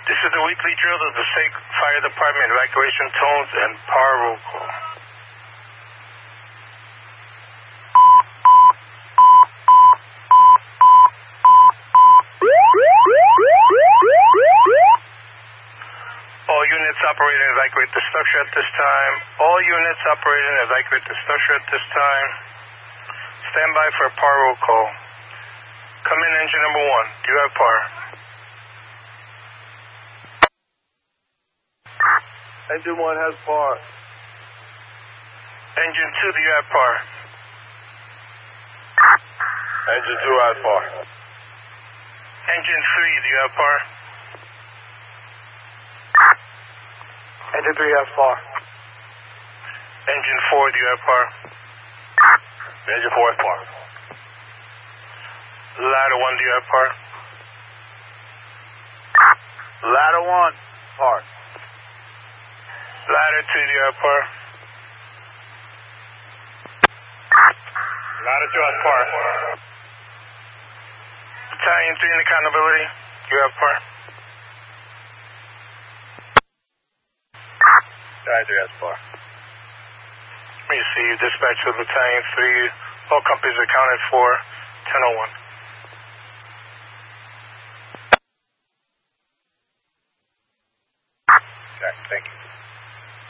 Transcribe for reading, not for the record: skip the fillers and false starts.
This is the weekly drill of the State Fire Department, evacuation tones and power roll call. All units operating, evacuate the structure at this time. All units operating, evacuate the structure at this time. Stand by for a power roll call. Come in, engine number 1. Do you have power? Engine 1 has power. Engine 2, do you have power? Engine 2 has power. Engine 3, do you have power? Engine 3 has power. Engine 4, do you have power? Engine 4 has power. Ladder 1, do you have power? Ladder 1, power. Ladder 2, do you have power? Ladder 2 has power. Battalion 3 in accountability, do you have power? Battalion 3 has power. Receive dispatch of Battalion 3. All companies accounted for 1001. Okay, thank you.